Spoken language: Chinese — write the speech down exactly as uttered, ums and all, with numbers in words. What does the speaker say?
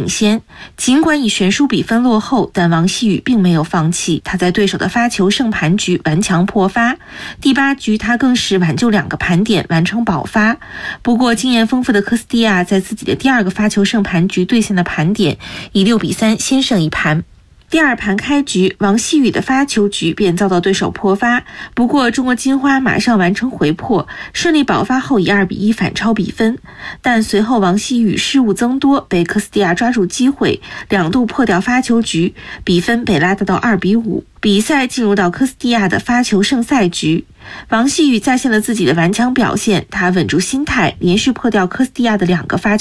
先。尽管以悬殊比分落后，但王希雨并没有放弃，他在对手的发球胜盘局顽强破发。第八局他更是挽救两个盘点，完成保发。不过经验丰富的科斯蒂亚在自己的第二个发球胜盘局兑现了盘点，以六比三先胜一盘。第二盘开局，王希雨的发球局便遭到对手破发，不过中国金花马上完成回破，顺利保发后以二比一反超比分。但随后王希雨失误增多，被科斯蒂亚抓住机会，两度破掉发球局，比分被拉大到二比五。比赛进入到科斯蒂亚的发球胜赛局，王希雨再现了自己的顽强表现，他稳住心态，连续破掉科斯蒂亚的两个发球